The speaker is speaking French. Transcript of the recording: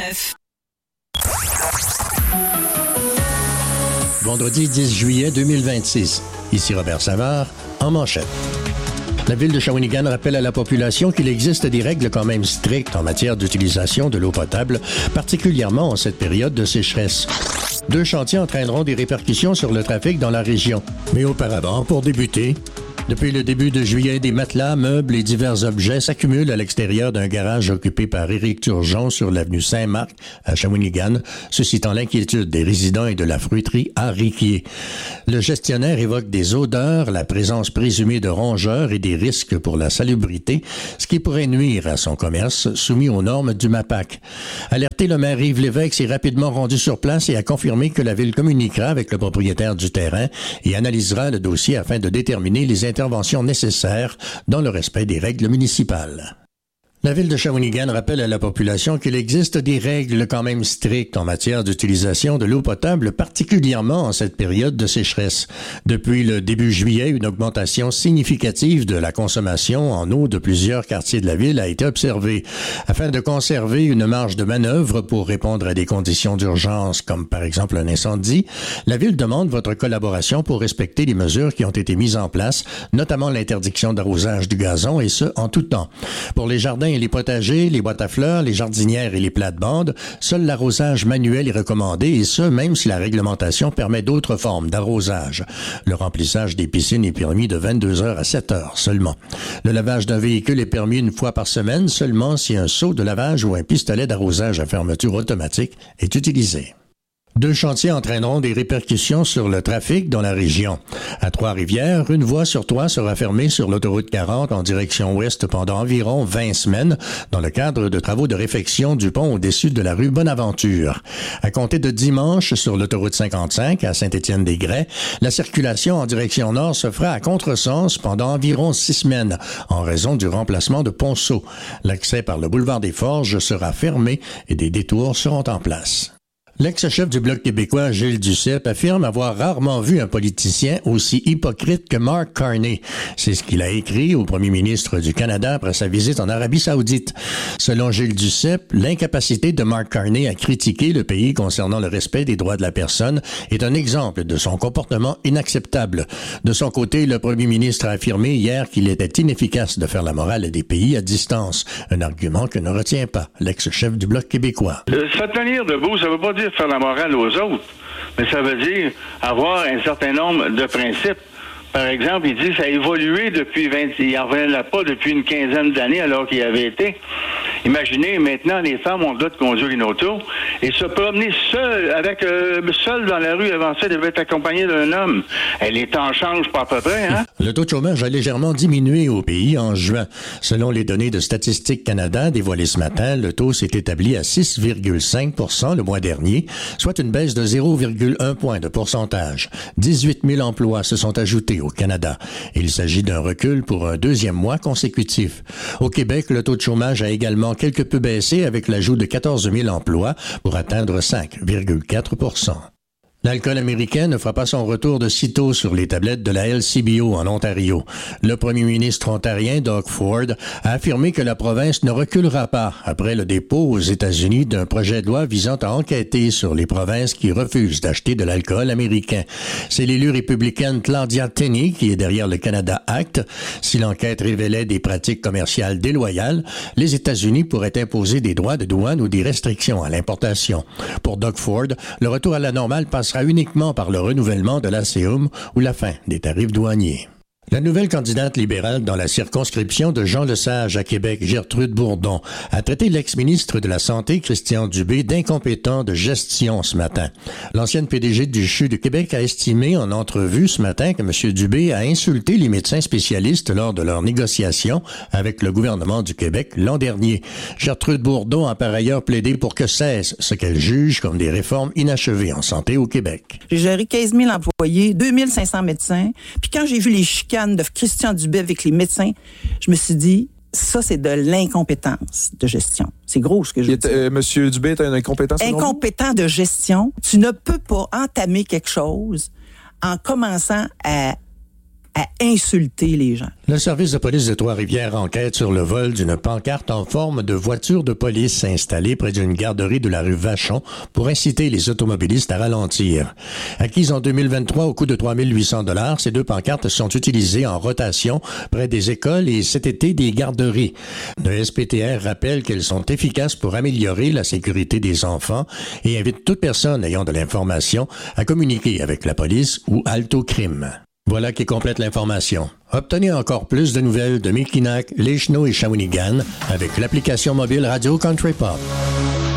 96.9. Vendredi 10 juillet 2026. Ici Robert Savard, en manchette. La ville de Shawinigan rappelle à la population qu'il existe des règles quand même strictes en matière d'utilisation de l'eau potable, particulièrement en cette période de sécheresse. 2 chantiers entraîneront des répercussions sur le trafic dans la région. Mais auparavant, pour débuter, depuis le début de juillet, des matelas, meubles et divers objets s'accumulent à l'extérieur d'un garage occupé par Éric Turgeon sur l'avenue Saint-Marc à Shawinigan, suscitant l'inquiétude des résidents et de la fruiterie à Riquier. Le gestionnaire évoque des odeurs, la présence présumée de rongeurs et des risques pour la salubrité, ce qui pourrait nuire à son commerce soumis aux normes du MAPAC. Alerté, le maire Yves Lévesque s'est rapidement rendu sur place et a confirmé que la ville communiquera avec le propriétaire du terrain et analysera le dossier afin de déterminer les interventions nécessaires dans le respect des règles municipales. La ville de Shawinigan rappelle à la population qu'il existe des règles quand même strictes en matière d'utilisation de l'eau potable, particulièrement en cette période de sécheresse. Depuis le début juillet, une augmentation significative de la consommation en eau de plusieurs quartiers de la ville a été observée. Afin de conserver une marge de manœuvre pour répondre à des conditions d'urgence, comme par exemple un incendie, la ville demande votre collaboration pour respecter les mesures qui ont été mises en place, notamment l'interdiction d'arrosage du gazon, et ce, en tout temps. Pour les jardins et les potagers, les boîtes à fleurs, les jardinières et les plates-bandes, seul l'arrosage manuel est recommandé et ce, même si la réglementation permet d'autres formes d'arrosage. Le remplissage des piscines est permis de 22h à 7h seulement. Le lavage d'un véhicule est permis une fois par semaine seulement si un seau de lavage ou un pistolet d'arrosage à fermeture automatique est utilisé. 2 chantiers entraîneront des répercussions sur le trafic dans la région. À Trois-Rivières, une voie sur 3 sera fermée sur l'autoroute 40 en direction ouest pendant environ 20 semaines dans le cadre de travaux de réfection du pont au-dessus de la rue Bonaventure. À compter de dimanche, sur l'autoroute 55 à Saint-Étienne-des-Grès, la circulation en direction nord se fera à contresens pendant environ 6 semaines en raison du remplacement de ponceau. L'accès par le boulevard des Forges sera fermé et des détours seront en place. L'ex-chef du Bloc québécois, Gilles Duceppe, affirme avoir rarement vu un politicien aussi hypocrite que Mark Carney. C'est ce qu'il a écrit au premier ministre du Canada après sa visite en Arabie Saoudite. Selon Gilles Duceppe, l'incapacité de Mark Carney à critiquer le pays concernant le respect des droits de la personne est un exemple de son comportement inacceptable. De son côté, le premier ministre a affirmé hier qu'il était inefficace de faire la morale des pays à distance, un argument que ne retient pas l'ex-chef du Bloc québécois. Se tenir debout, ça veut pas dire faire la morale aux autres, mais ça veut dire avoir un certain nombre de principes. Par exemple, il dit que ça a évolué depuis il n'en revenait pas depuis une quinzaine d'années alors qu'il y avait été. Imaginez, maintenant, les femmes ont le droit de conduire une auto et se promener seule dans la rue. Avant ça, elle devait être accompagnée d'un homme. Les temps changent pas à peu près, hein? Le taux de chômage a légèrement diminué au pays en juin. Selon les données de Statistique Canada dévoilées ce matin, le taux s'est établi à 6,5% le mois dernier, soit une baisse de 0,1 point de pourcentage. 18 000 emplois se sont ajoutés au Canada. Il s'agit d'un recul pour un 2e mois consécutif. Au Québec, le taux de chômage a également quelque peu baissé avec l'ajout de 14 000 emplois pour atteindre 5,4%. L'alcool américain ne fera pas son retour de sitôt sur les tablettes de la LCBO en Ontario. Le premier ministre ontarien, Doug Ford, a affirmé que la province ne reculera pas après le dépôt aux États-Unis d'un projet de loi visant à enquêter sur les provinces qui refusent d'acheter de l'alcool américain. C'est l'élue républicaine Claudia Tenney qui est derrière le Canada Act. Si l'enquête révélait des pratiques commerciales déloyales, les États-Unis pourraient imposer des droits de douane ou des restrictions à l'importation. Pour Doug Ford, le retour à la normale passera uniquement par le renouvellement de l'ACEUM ou la fin des tarifs douaniers. La nouvelle candidate libérale dans la circonscription de Jean Lesage à Québec, Gertrude Bourdon, a traité l'ex-ministre de la Santé, Christian Dubé, d'incompétent de gestion ce matin. L'ancienne PDG du CHU de Québec a estimé en entrevue ce matin que M. Dubé a insulté les médecins spécialistes lors de leurs négociations avec le gouvernement du Québec l'an dernier. Gertrude Bourdon a par ailleurs plaidé pour que cesse ce qu'elle juge comme des réformes inachevées en santé au Québec. J'ai géré 15 000 employés, 2 500 médecins, puis quand j'ai vu les chicanes de Christian Dubé avec les médecins, je me suis dit, ça, c'est de l'incompétence de gestion. C'est gros ce que je dis. Monsieur Dubé est un incompétent, incompétent de gestion. Tu ne peux pas entamer quelque chose en commençant à à insulter les gens. Le service de police de Trois-Rivières enquête sur le vol d'une pancarte en forme de voiture de police installée près d'une garderie de la rue Vachon pour inciter les automobilistes à ralentir. Acquises en 2023 au coût de 3 800 $, ces 2 pancartes sont utilisées en rotation près des écoles et cet été des garderies. Le SPTR rappelle qu'elles sont efficaces pour améliorer la sécurité des enfants et invite toute personne ayant de l'information à communiquer avec la police ou Alto Crime. Voilà qui complète l'information. Obtenez encore plus de nouvelles de Mekinac, Les Chenaux et Shawinigan avec l'application mobile Radio Country Pop.